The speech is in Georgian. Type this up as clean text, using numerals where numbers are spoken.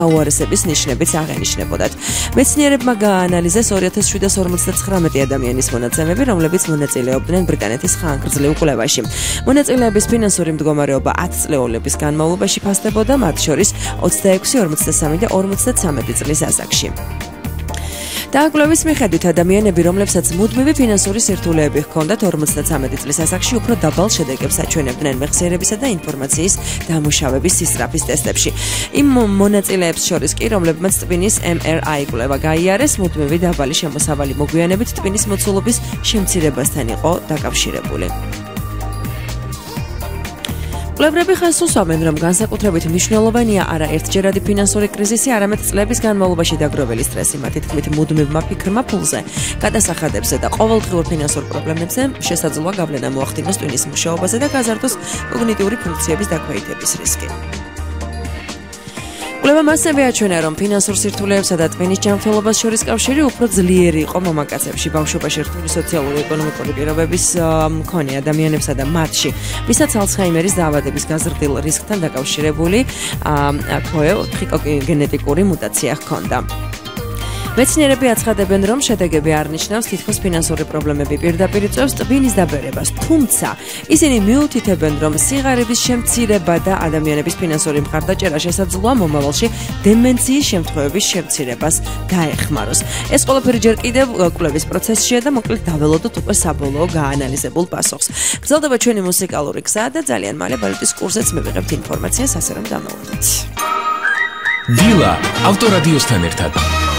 გაუარესების ნიშნებიც აღენიშნებოდათ. მეცნიერებმა გააანალიზეს 2759 ადამიანის მონაცემები, რომლებიც მონაწილეობდნენ ბრიტანეთის ხანგრძლივ კვლევაში. მონაწილეების ფინანსური მდგომარეობა 10 წლეულების განმავლობაში ფასდებოდა, მათ შორის 26, 43 და 53 წლის ასაკში. დააკვირვის მიხედვით ადამიანები, რომლებსაც მუდმივი ფინანსური სირთულეები ჰქონდათ 53 წლის ასაკში უფრო დაბალ შედეგებს აჩვენებდნენ მეხსიერებისა და ინფორმაციის დამუშავების სისწრაფის ტესტებში. იმ მონაწილეებს შორის კი, რომლებმაც ტვინის MRI კვლევა გაიარეს, მუდმივი დაბალი შემოსავალი მოგვიანებით ტვინის მოცულობის შემცირებასთან იყო დაკავშირებული. კვლევრები ხაზს უსვამენ, რომ განსაკუთრებით მნიშვნელოვანია არა ერთჯერადი ფინანსური კრიზისი, არამედ წლების განმავლობაში დაგროვილი სტრესი, მათი თქმით, მუდმივმა ფიქრმა ფულზე, გადასახადებებზე და ყოველდღიურ ფინანსურ პრობლემებზე შესაძლოა გავლენა მოახდინოს ტვინის მუშაობაზე და გაზარდოს კოგნიტიური ფუნქციების დაქვეითების რისკი. კვლევამ ასევე აჩვენა, რომ ფინანსურ სირთულეებსა და ტვინის ჯანმრთელობას შორის კავშირი უფრო ძლიერი იყო მამაკაცებში, ბავშვობაში რთული სოციალურ-ეკონომიკური პირობების მქონე ადამიანებსა და მათში, ვისაც ალცჰაიმერის დაავადების გაზრდილ რისკთან დაკავშირებული გენეტიკური მუტაცია ჰქონდა. მეცნიერები აცხადებენ, რომ შედეგები არ ნიშნავს თითქოს ფინანსური პრობლემები პირდაპირ იწვევს ტვინის დაბერებას, თუმცა ისინი მიუთითებენ, რომ სიღარიბის შემცირება და ადამიანების ფინანსური მხარდაჭერა შესაძლოა მომავალში დემენციის შემთხვევების შემცირებას დაეხმაროს. ეს ყველაფერი ჯერ კიდევ კვლევის პროცესშია და მოკლედ დაველოდოთ უკვე საბოლოო გაანალიზებულ პასუხს. გრძელდება ჩვენი მუსიკალური გზა და ძალიან მალე ბალეტის კურსზეც მივიღებთ ინფორმაციას, ასე რომ დამოვიდეთ. დილა ავტორადიოსთან ერთად.